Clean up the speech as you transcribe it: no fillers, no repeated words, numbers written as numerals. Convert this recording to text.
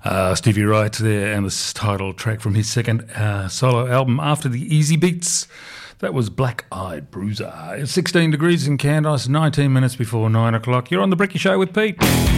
Stevie Wright there, and this title track from his second solo album after the Easy Beats. That was Black Eyed Bruiser. It's 16 degrees in Candice, 19 minutes before 9 o'clock. You're on The Bricky Show with Pete.